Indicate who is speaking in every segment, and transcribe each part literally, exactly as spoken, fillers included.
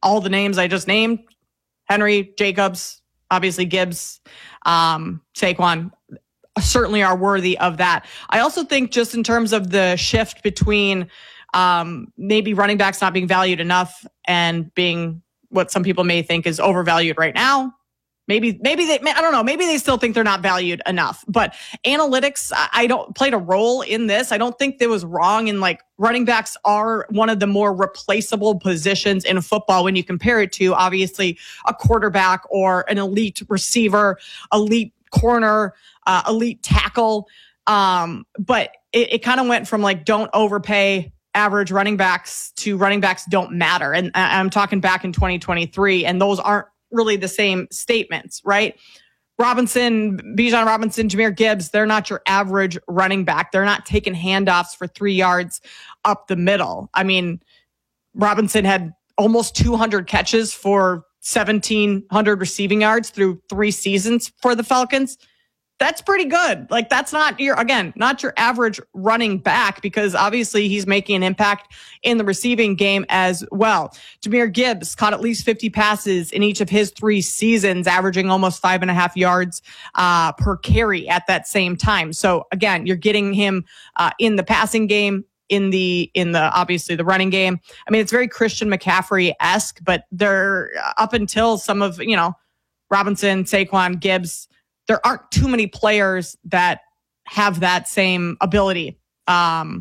Speaker 1: all the names I just named, Henry, Jacobs, obviously Gibbs, um, Saquon, certainly are worthy of that. I also think just in terms of the shift between um, maybe running backs not being valued enough and being what some people may think is overvalued right now. Maybe, maybe they, I don't know, maybe they still think they're not valued enough, but analytics, I don't played a role in this. I don't think that was wrong in like running backs are one of the more replaceable positions in football when you compare it to obviously a quarterback or an elite receiver, elite corner, uh, elite tackle. Um, but it, it kind of went from like, don't overpay average running backs to running backs don't matter. And I'm talking back in twenty twenty-three, and those aren't really the same statements, right? Robinson, Bijan Robinson, Jahmyr Gibbs, they're not your average running back. They're not taking handoffs for three yards up the middle. I mean, Robinson had almost two hundred catches for seventeen hundred receiving yards through three seasons for the Falcons. That's pretty good. Like, that's not your, again, not your average running back, because obviously he's making an impact in the receiving game as well. Jahmyr Gibbs caught at least fifty passes in each of his three seasons, averaging almost five and a half yards uh, per carry at that same time. So again, you're getting him uh, in the passing game, in the, in the, obviously the running game. I mean, it's very Christian McCaffrey-esque, but they're up until some of, you know, Robinson, Saquon, Gibbs, there aren't too many players that have that same ability um,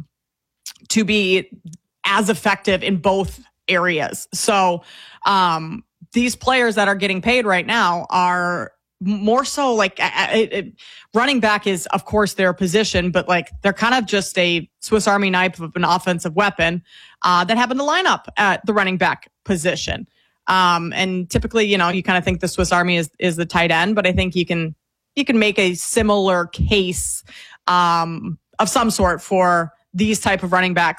Speaker 1: to be as effective in both areas. So um, these players that are getting paid right now are more so like it, it, running back is, of course, their position, but like they're kind of just a Swiss Army knife of an offensive weapon uh, that happen to line up at the running back position. Um, and typically, you know, you kind of think the Swiss Army is is the tight end, but I think you can you can make a similar case um, of some sort for these type of running backs